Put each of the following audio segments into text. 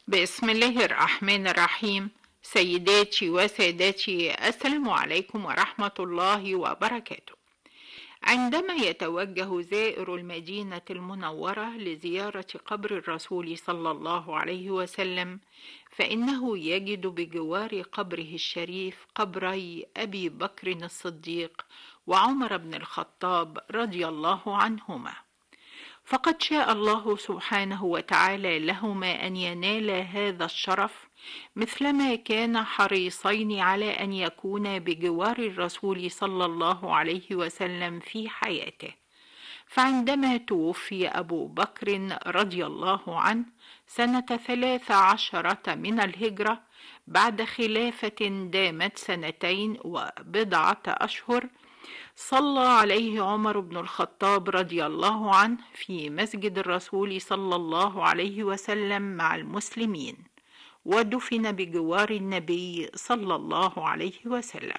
بسم الله الرحمن الرحيم. سيداتي وسادتي، السلام عليكم ورحمة الله وبركاته. عندما يتوجه زائر المدينة المنورة لزيارة قبر الرسول صلى الله عليه وسلم، فإنه يجد بجوار قبره الشريف قبري أبي بكر الصديق وعمر بن الخطاب رضي الله عنهما، فقد شاء الله سبحانه وتعالى لهما أن ينالا هذا الشرف، مثلما كان حريصين على أن يكونا بجوار الرسول صلى الله عليه وسلم في حياته. فعندما توفي أبو بكر رضي الله عنه سنة 13 من الهجرة، بعد خلافة دامت 2 وبضعة أشهر، صلى عليه عمر بن الخطاب رضي الله عنه في مسجد الرسول صلى الله عليه وسلم مع المسلمين، ودفن بجوار النبي صلى الله عليه وسلم.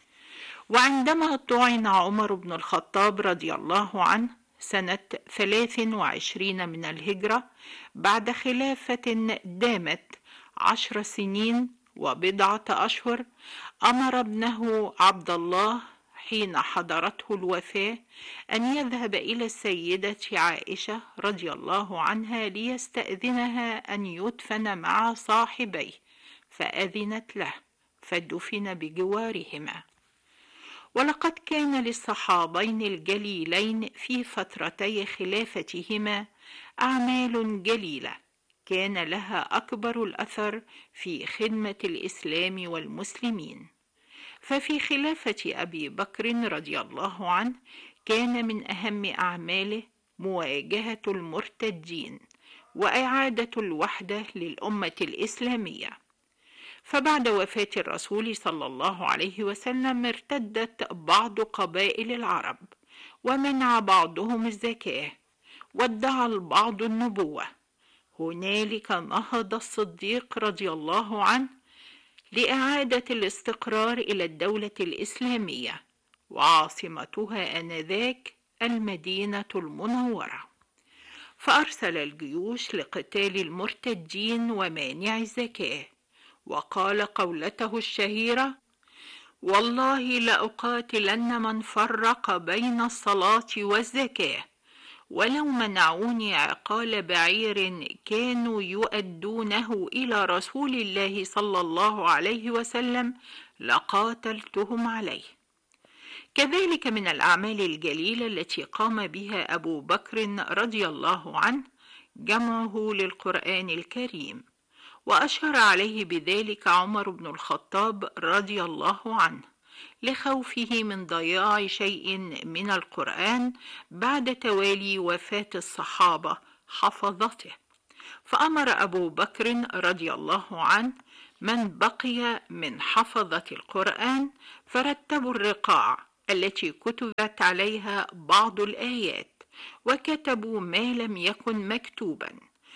وعندما طعن عمر بن الخطاب رضي الله عنه سنة 23 من الهجرة، بعد خلافة دامت 10 سنين وبضعة أشهر، أمر ابنه عبد الله حين حضرته الوفاة أن يذهب إلى السيدة عائشة رضي الله عنها ليستأذنها أن يدفن مع صاحبيه، فأذنت له فدفن بجوارهما. ولقد كان للصحابين الجليلين في فترتي خلافتهما أعمال جليلة كان لها أكبر الأثر في خدمة الإسلام والمسلمين. ففي خلافة أبي بكر رضي الله عنه كان من أهم أعماله مواجهة المرتدين وإعادة الوحدة للأمة الإسلامية. فبعد وفاة الرسول صلى الله عليه وسلم ارتدت بعض قبائل العرب، ومنع بعضهم الزكاة، وادعى البعض النبوة. هنالك نهض الصديق رضي الله عنه لإعادة الاستقرار إلى الدولة الإسلامية، وعاصمتها آنذاك المدينة المنورة، فأرسل الجيوش لقتال المرتدين ومانع الزكاة، وقال قولته الشهيرة: والله لأقاتلن من فرق بين الصلاة والزكاة، ولو منعوني عقال بعير كانوا يؤدونه إلى رسول الله صلى الله عليه وسلم لقاتلتهم عليه. كذلك من الأعمال الجليلة التي قام بها أبو بكر رضي الله عنه جمعه للقرآن الكريم، وأشار عليه بذلك عمر بن الخطاب رضي الله عنه لخوفه من ضياع شيء من القرآن بعد توالي وفاة الصحابة حفظته، فأمر أبو بكر رضي الله عنه من بقي من حفظة القرآن فرتبوا الرقاع التي كتبت عليها بعض الآيات، وكتبوا ما لم يكن مكتوبا،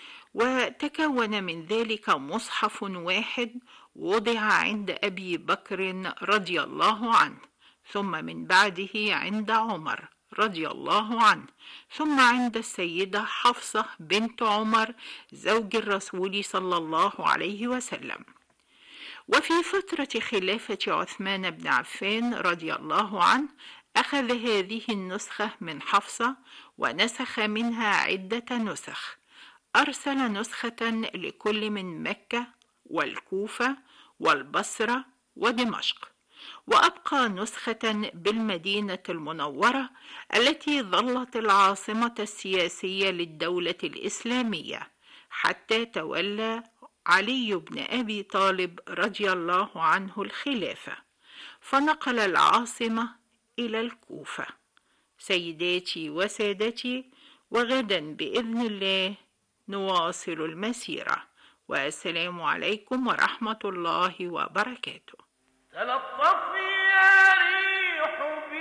وتكون من ذلك مصحف واحد وضع عند أبي بكر رضي الله عنه، ثم من بعده عند عمر رضي الله عنه، ثم عند السيدة حفصة بنت عمر زوج الرسول صلى الله عليه وسلم. وفي فترة خلافة عثمان بن عفان رضي الله عنه أخذ هذه النسخة من حفصة ونسخ منها عدة نسخ، أرسل نسخة لكل من مكة والكوفة والبصرة ودمشق، وأبقى نسخة بالمدينة المنورة التي ظلت العاصمة السياسية للدولة الإسلامية حتى تولى علي بن أبي طالب رضي الله عنه الخلافة، فنقل العاصمة إلى الكوفة. سيداتي وسادتي، وغدا بإذن الله نواصل المسيرة، والسلام عليكم ورحمة الله وبركاته. تلطفي يا ريح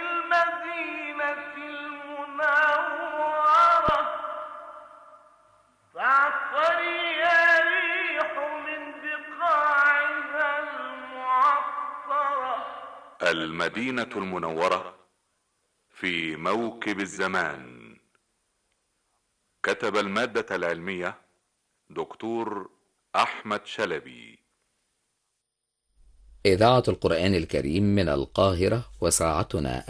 بالمدينة المنورة، فاعطري يا ريح من بقاعها المعطرة. المدينة المنورة في موكب الزمان. كتب المادة العلمية دكتور أحمد شلبي. إذاعة القرآن الكريم من القاهرة، وساعتنا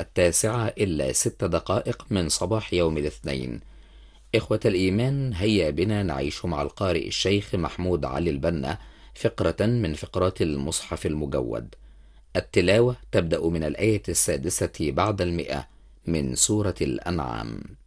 9:06 من صباح يوم الاثنين. إخوة الإيمان، هيا بنا نعيش مع القارئ الشيخ محمود علي البنا فقرة من فقرات المصحف المجود. التلاوة تبدأ من الآية 6 بعد 100 من سورة الأنعام.